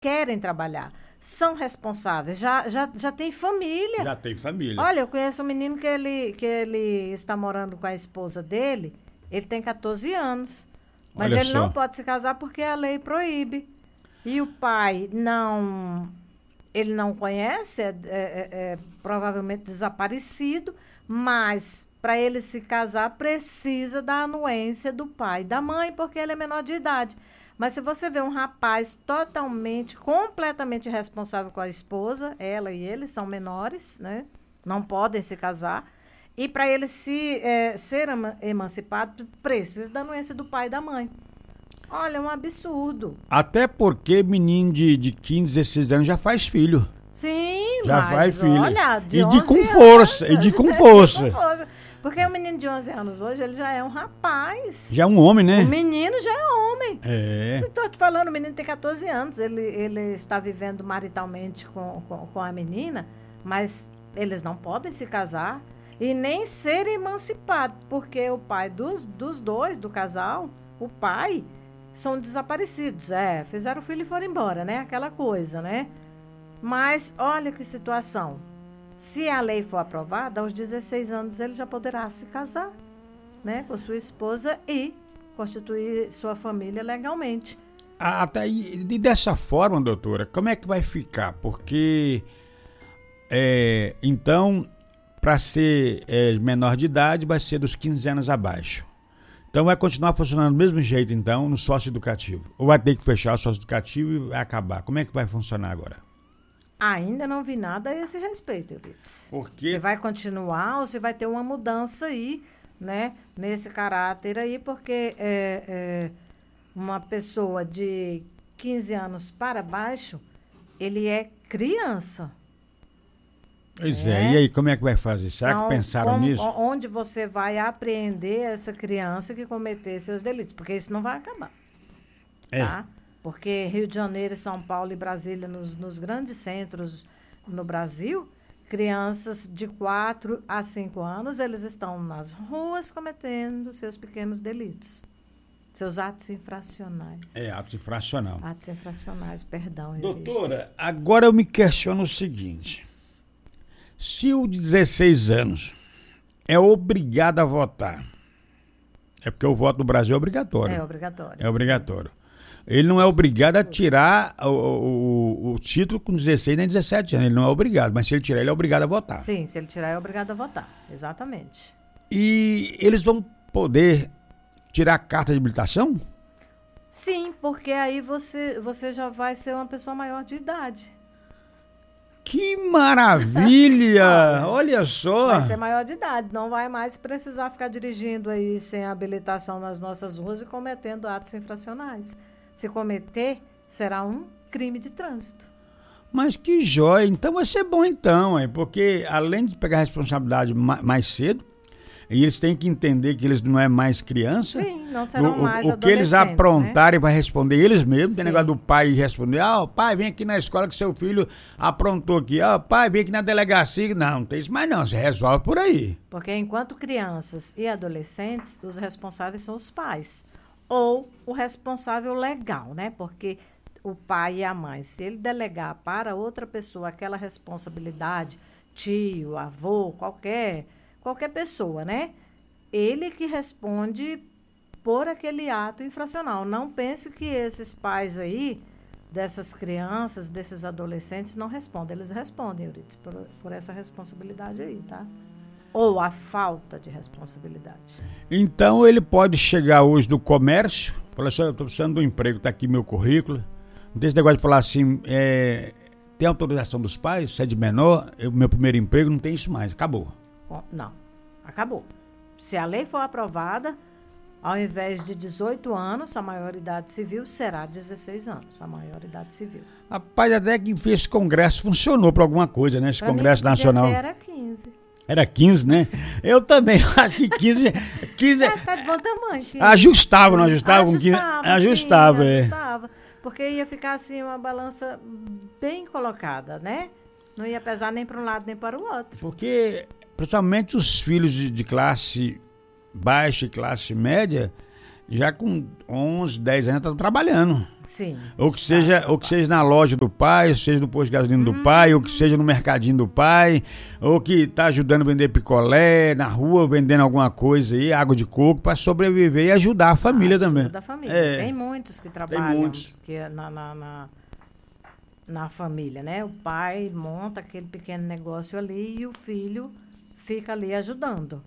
querem trabalhar, são responsáveis, já tem família. Já tem família. Olha, eu conheço um menino que ele está morando com a esposa dele, ele tem 14 anos, mas Olha ele só. não pode se casar porque a lei proíbe. E o pai ele não conhece, é provavelmente desaparecido, mas para ele se casar precisa da anuência do pai e da mãe, porque ele é menor de idade. Mas se você vê um rapaz completamente responsável com a esposa, ela e ele são menores, né? Não podem se casar. E para ele ser emancipado, precisa da anuência do pai e da mãe. Olha, é um absurdo. Até porque menino de 15, 16 anos já faz filho. Sim, Já mas faz filho. olha, de 11 E de com força, anos, e de com força. Porque o menino de 11 anos hoje, ele já é um rapaz. Já é um homem, né? O menino já é homem. É. Estou te falando, o menino tem 14 anos, ele está vivendo maritalmente com a menina, mas eles não podem se casar e nem ser emancipados, porque o pai dos dois, do casal, o pai, são desaparecidos. Fizeram o filho e foram embora, né? Aquela coisa, né? Mas olha que situação. Se a lei for aprovada, aos 16 anos ele já poderá se casar, né, com sua esposa e constituir sua família legalmente. Até e dessa forma, doutora, como é que vai ficar? Porque, então, para ser menor de idade, vai ser dos 15 anos abaixo. Então vai continuar funcionando do mesmo jeito, então, no sócio-educativo. Ou vai ter que fechar o sócio-educativo e vai acabar? Como é que vai funcionar agora? Ainda não vi nada a esse respeito, Euridice. Por quê? Se vai continuar ou se vai ter uma mudança aí, né, nesse caráter aí, porque uma pessoa de 15 anos para baixo, ele é criança. Pois é, e aí como é que vai fazer? Será Então, que pensaram nisso? Onde você vai apreender essa criança que cometer seus delitos? Porque isso não vai acabar. Tá? Porque Rio de Janeiro, São Paulo e Brasília, nos grandes centros no Brasil, crianças de 4 a 5 anos, eles estão nas ruas cometendo seus pequenos delitos. Seus atos infracionais. Atos infracional. Atos infracionais, perdão. Doutora, agora eu me questiono o seguinte. Se o de 16 anos é obrigado a votar, é porque o voto no Brasil é obrigatório. É obrigatório. É obrigatório. Ele não é obrigado a tirar o título com 16 nem 17 anos. Ele não é obrigado, mas se ele tirar, ele é obrigado a votar. Sim, se ele tirar, é obrigado a votar. Exatamente. E eles vão poder tirar a carta de habilitação? Sim, porque aí você já vai ser uma pessoa maior de idade. Que maravilha! Olha só! Vai ser maior de idade, não vai mais precisar ficar dirigindo aí sem habilitação nas nossas ruas e cometendo atos infracionais. Se cometer, será um crime de trânsito. Mas que jóia! Então vai ser bom então, porque além de pegar a responsabilidade mais cedo, e eles têm que entender que eles não é mais criança. Sim, não serão mais o que eles adolescentes, aprontarem, vai responder eles mesmos. Tem Sim. negócio do pai responder, pai, vem aqui na escola que seu filho aprontou aqui. Pai, vem aqui na delegacia. Não tem isso mais não, você resolve por aí. Porque enquanto crianças e adolescentes, os responsáveis são os pais. Ou o responsável legal, né? Porque o pai e a mãe, se ele delegar para outra pessoa aquela responsabilidade, tio, avô, qualquer pessoa, né? Ele que responde por aquele ato infracional. Não pense que esses pais aí, dessas crianças, desses adolescentes, não respondem. Eles respondem, Euridice, por essa responsabilidade aí, tá? Ou a falta de responsabilidade. Então ele pode chegar hoje do comércio, falar assim, eu estou precisando de um emprego, está aqui meu currículo. Não tem esse negócio de falar assim, tem autorização dos pais, se é de menor, meu primeiro emprego, não tem isso mais, acabou. Não, acabou. Se a lei for aprovada, ao invés de 18 anos, a maioridade civil será 16 anos, a maioridade civil. Rapaz, até que esse congresso funcionou para alguma coisa, né? Esse congresso nacional. Era 15. Era 15, né? Eu também, acho que 15... Acho que tá de bom tamanho. 15. Ajustava, não ajustava? Ajustava, sim, ajustava. Porque ia ficar assim uma balança bem colocada, né? Não ia pesar nem para um lado nem para o outro. Porque, principalmente os filhos de classe baixa e classe média, já com 11, 10 anos tá trabalhando. Sim. Ou que seja na loja do pai, ou seja no posto de gasolina do pai, ou que seja no mercadinho do pai, ou que tá ajudando a vender picolé, na rua vendendo alguma coisa aí, água de coco, para sobreviver e ajudar a família também. Ajuda a família. Tem muitos que trabalham que é na família, né? O pai monta aquele pequeno negócio ali e o filho fica ali ajudando.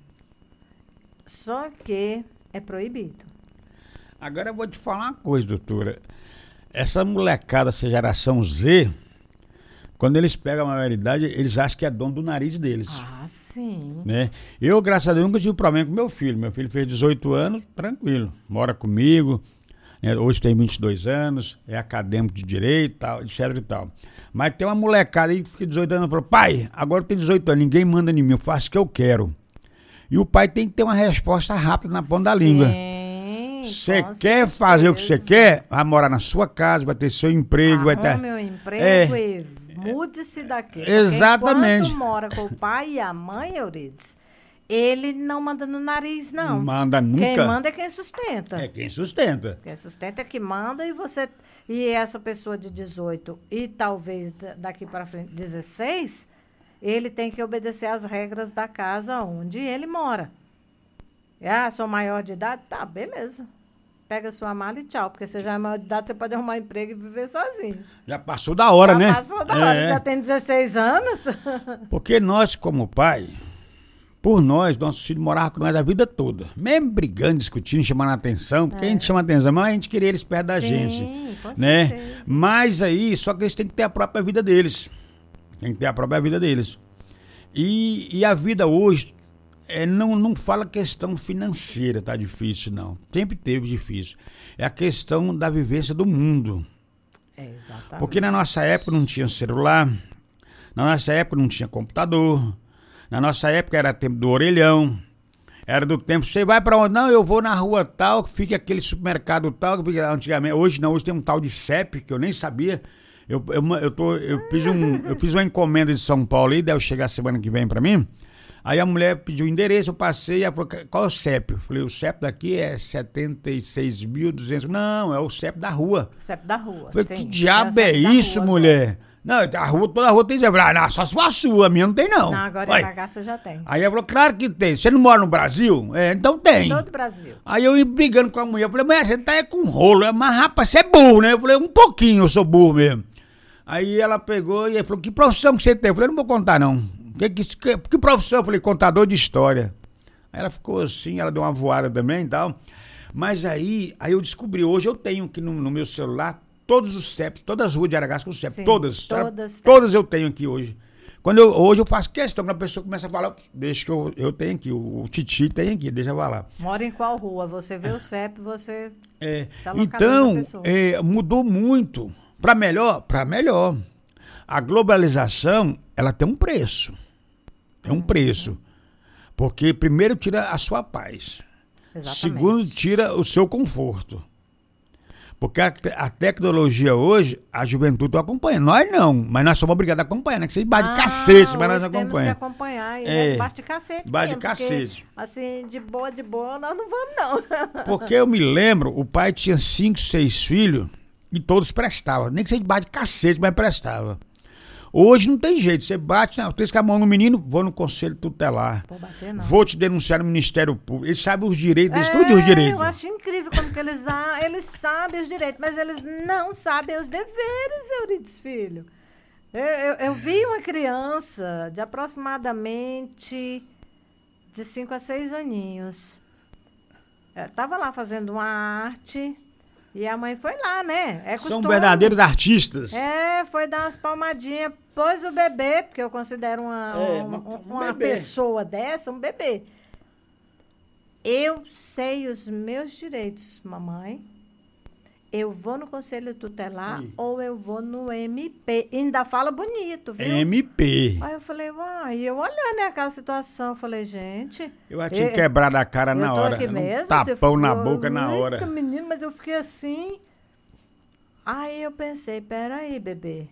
Só que é proibido. Agora eu vou te falar uma coisa, doutora. Essa molecada, essa geração Z, quando eles pegam a maioridade, eles acham que é dono do nariz deles. Ah, sim. Né? Eu, graças a Deus, nunca tive problema com meu filho. Meu filho fez 18 anos, tranquilo. Mora comigo. Hoje tem 22 anos, é acadêmico de direito, tal, etc e tal. Mas tem uma molecada aí que fica 18 anos e fala, pai, agora eu tenho 18 anos, ninguém manda em mim, eu faço o que eu quero. E o pai tem que ter uma resposta rápida na ponta da língua. Você quer fazer o que você quer? Vai morar na sua casa, vai ter seu emprego, vai ter... Arrume meu emprego e mude-se daqui. Exatamente. Enquanto mora com o pai e a mãe, Eurides, ele não manda no nariz, não. Manda nunca. Quem manda é quem sustenta. É quem sustenta. Quem sustenta é que manda e essa pessoa de 18 e talvez daqui para frente 16, ele tem que obedecer às regras da casa onde ele mora. Sou maior de idade? Tá, beleza. Pega sua mala e tchau, porque você já é maior de idade, você pode arrumar emprego e viver sozinho. Já passou da hora, né? Já passou da hora, já tem 16 anos. Porque nós, como pai... Por nós, nossos filhos moravam com nós a vida toda. Mesmo brigando, discutindo, chamando a atenção. Porque a gente chama a atenção, mas a gente queria eles perto da gente. Sim, com né? certeza. Mas aí, só que eles têm que ter a própria vida deles. Tem que ter a própria vida deles. E a vida hoje, não fala questão financeira, tá difícil, não. Sempre teve difícil. É a questão da vivência do mundo. Exatamente. Porque na nossa época não tinha celular, na nossa época não tinha computador. Na nossa época era tempo do orelhão, era do tempo, você vai pra onde? Não, eu vou na rua tal, que fica aquele supermercado tal, que fica antigamente, hoje não, hoje tem um tal de CEP, que eu nem sabia. Eu fiz uma encomenda de São Paulo aí, deve chegar semana que vem pra mim. Aí a mulher pediu o endereço, eu passei, ela falou, qual é o CEP? Eu falei, o CEP daqui é 76.200. Não, é o CEP da rua. CEP da rua, eu falei, sim. que diabo é isso, mulher? Não, toda a rua tem zebra. Não, só se for a sua, a minha não tem, não. Não, agora em Bagaça já tem. Aí ela falou, claro que tem. Você não mora no Brasil? Então tem. Todo o Brasil. Aí eu ia brigando com a mulher. Eu falei, mulher, você tá com rolo. Mas, rapaz, você é burro, né? Eu falei, um pouquinho eu sou burro mesmo. Aí ela pegou e falou, que profissão que você tem? Eu falei, não vou contar, não. Que profissão? Eu falei, contador de história. Aí ela ficou assim, ela deu uma voada também e tal. Mas aí eu descobri, hoje eu tenho aqui no meu celular todos os CEP, todas as ruas de Aragaço com CEP, sim, todas eu tenho aqui hoje. Hoje eu faço questão, quando a pessoa começa a falar, deixa que eu tenho aqui, o Titi tem aqui, deixa eu falar. Mora em qual rua? Você vê o CEP, você tá então, mudou muito, para melhor. A globalização, ela tem um preço, porque primeiro tira a sua paz, exatamente. Segundo tira o seu conforto. Porque a tecnologia hoje, a juventude acompanha. Nós não, mas nós somos obrigados a acompanhar, né? Que vocês batem de cacete, mas nós não acompanhamos. Temos que acompanhar, e bate de cacete. Bate de cacete. Porque, assim, de boa, nós não vamos, não. Porque eu me lembro, o pai tinha 5, 6 filhos e todos prestavam. Nem que seja bate de cacete, mas prestava. Hoje não tem jeito, você bate, não, tem que a mão no menino, vou no conselho tutelar. Pô, bater, não. Vou te denunciar no Ministério Público. Eles sabem os direitos, eles estudam os direitos. Eu acho incrível como que eles sabem os direitos, mas eles não sabem os deveres, Eurides Filho. Eu vi uma criança de aproximadamente de 5 a 6 aninhos. Estava lá fazendo uma arte. E a mãe foi lá, né? São verdadeiros artistas. Foi dar umas palmadinhas, pôs o bebê, porque eu considero uma pessoa dessa, um bebê. Eu sei os meus direitos, mamãe. Eu vou no conselho tutelar ou eu vou no MP. E ainda fala bonito, viu? MP. Aí eu falei, e eu olhando aquela situação, eu falei, gente... Eu já tinha quebrado a cara na hora. Aqui mesmo, tapão na boca na hora. Menino, mas eu fiquei assim... Aí eu pensei, peraí, bebê.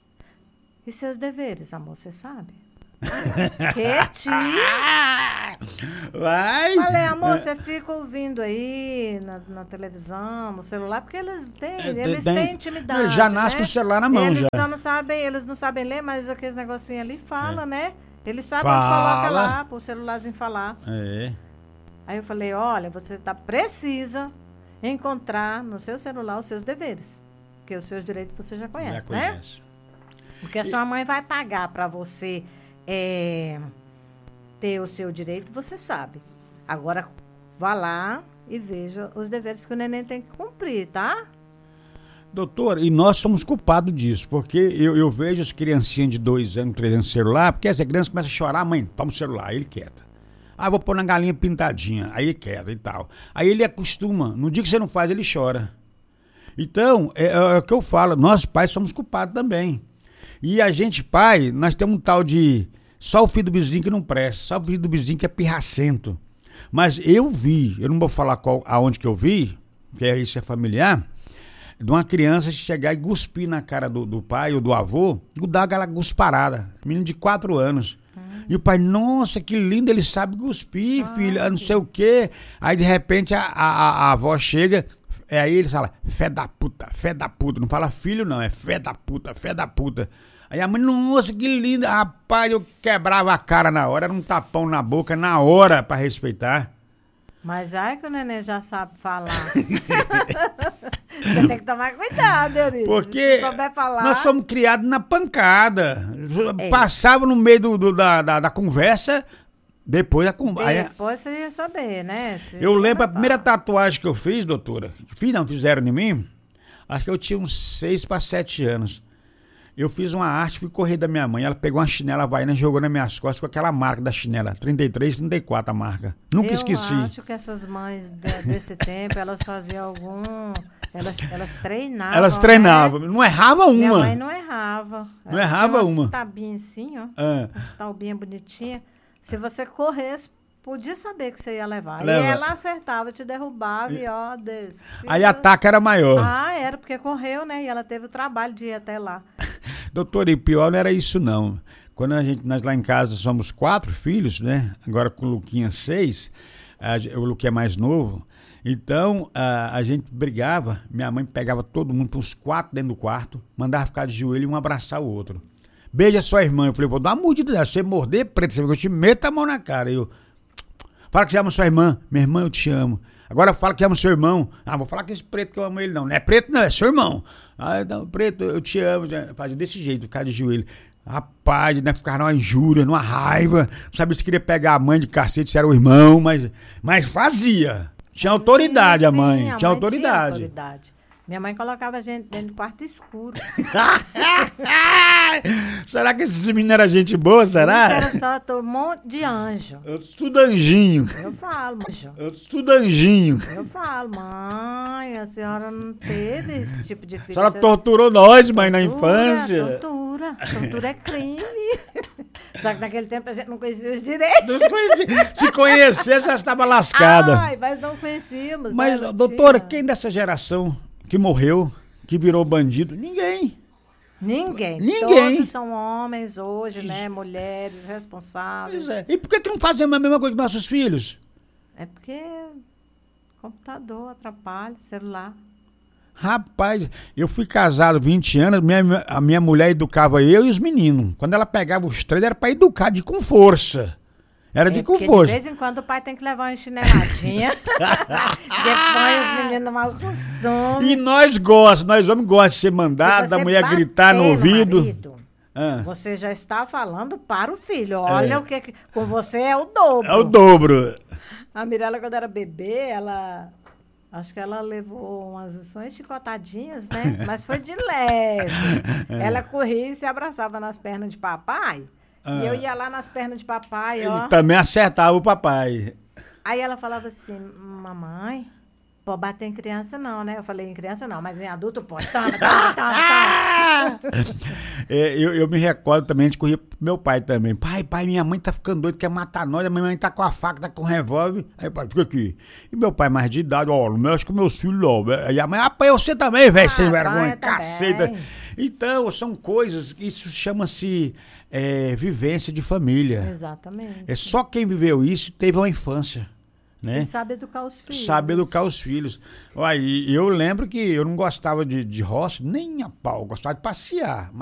E seus deveres, amor, você sabe? Que tia? Vai. Falei, amor, você fica ouvindo aí na televisão, no celular, porque eles têm intimidade. Ele já nasce com o celular na mão, eles já. Eles não sabem ler, mas aqueles negocinhos ali fala, né? Eles sabem Fala. onde coloca lá, pro celularzinho falar. É. Aí eu falei, olha, você precisa encontrar no seu celular os seus deveres. Porque os seus direitos você já conhece, né? Porque a sua mãe vai pagar para você ter o seu direito, você sabe. Agora, vá lá e veja os deveres que o neném tem que cumprir, tá? Doutor, e nós somos culpados disso, porque eu vejo as criancinhas de 2 anos, 3 anos no celular, porque essa criança começa a chorar, mãe, toma o celular, aí ele quieta. Ah, vou pôr na galinha pintadinha, aí ele quieta e tal. Aí ele acostuma, no dia que você não faz, ele chora. Então, é o que eu falo, nós pais somos culpados também. E a gente, pai, nós temos um tal de só o filho do vizinho que não presta, só o filho do vizinho que é pirracento. Mas eu não vou falar aonde que eu vi, que isso é familiar, de uma criança chegar e cuspir na cara do pai ou do avô, e dar aquela gusparada, menino de 4 anos. E o pai, nossa, que lindo, ele sabe cuspir, filho, não sei o quê. Aí, de repente, a avó chega, aí ele fala, fé da puta, não fala filho não, é fé da puta. Aí a mãe, nossa, que linda, rapaz, eu quebrava a cara na hora, era um tapão na boca, na hora, pra respeitar. Mas ai que o neném já sabe falar. Você tem que tomar cuidado, Euridice. Porque se souber falar... nós somos criados na pancada. Passava no meio da conversa, depois a conversa. Depois você ia saber, né? Eu lembro a primeira tatuagem que eu fiz, doutora. Fizeram em mim. Acho que eu tinha uns 6 para 7 anos. Eu fiz uma arte, fui correr da minha mãe. Ela pegou uma chinela havaiana e jogou nas minhas costas com aquela marca da chinela. 33, 34 a marca. Nunca esqueci. Eu acho que essas mães desse tempo, elas faziam algum... Elas treinavam. Elas treinavam. Né? Não errava uma. Minha mãe não errava. Não errava uma. Umas tabinhas assim, ó. Umas taubinhas bonitinhas. Se você corresse, podia saber que você ia levar. E ela acertava, te derrubava e ó, descia. Aí a taca era maior. Era, porque correu, né? E ela teve o trabalho de ir até lá. Doutor, e pior não era isso, não. Quando nós lá em casa somos 4 filhos, né? Agora com o Luquinha 6, o Luquinha é mais novo. Então, a gente brigava, minha mãe pegava todo mundo, uns 4 dentro do quarto, mandava ficar de joelho e um abraçar o outro. Beija sua irmã. Eu falei, vou dar uma mordida dela. Você morder, preto, você vê que eu te meto a mão na cara. Fala que você ama sua irmã. Minha irmã, eu te amo. Agora fala que ama seu irmão. Vou falar que esse preto que eu amo ele, não. Não é preto, não, é seu irmão. Não, preto, eu te amo. Fazia desse jeito, ficar de joelho. Rapaz, né, ficava numa injúria, numa raiva. Não sabia se queria pegar a mãe de cacete, se era o irmão, mas fazia. Tinha autoridade, a mãe. Tinha autoridade. Minha mãe colocava a gente dentro do quarto escuro. Será que esse menino era gente boa, será? Era só um monte de anjo. Tudo anjinho. Eu falo, anjo. Tudo anjinho. Eu falo, mãe, a senhora não teve esse tipo de filho. A senhora torturou nós, mãe, na infância. Tortura é crime. Só que naquele tempo a gente não conhecia os direitos. Não conhecia. Se conhecesse, já estava lascada. Mas não conhecíamos. Mas, doutora, quem dessa geração que morreu, que virou bandido? Ninguém. Todos são homens hoje, né? Mulheres responsáveis. Pois é. E por que não fazemos a mesma coisa com nossos filhos? É porque computador atrapalha, celular. Rapaz, eu fui casado 20 anos, a minha mulher educava eu e os meninos. Quando ela pegava os 3, era para educar com força. Era com força. De vez em quando o pai tem que levar uma chineladinha. Porque põe os meninos no mau costume. E nós homens gostamos de ser mandados, da mulher gritar no ouvido. Marido, você já está falando para o filho. Olha o que com você é o dobro. É o dobro. A Mirella, quando era bebê, acho que ela levou umas chicotadinhas, né? Mas foi de leve. Ela corria e se abraçava nas pernas de papai. E eu ia lá nas pernas de papai, Ele também acertava o papai. Aí ela falava assim, mamãe, Pode bater em criança não, né? Eu falei em criança não, mas em adulto pode. Toma. Eu me recordo também, a gente corria pro meu pai também. Pai, minha mãe tá ficando doida, quer matar nós, a minha mãe tá com a faca, tá com o revólver. Aí, pai, fica aqui. E meu pai mais de idade, ó, não mexe com meus filhos, não. Aí a mãe, apanha você também, velho, sem vergonha, caceta. Então, são coisas, isso chama-se vivência de família. Exatamente. É só quem viveu isso teve uma infância. Né? E sabe educar os filhos. Sabe educar os filhos. Olha, e eu lembro que eu não gostava de roça nem a pau, eu gostava de passear.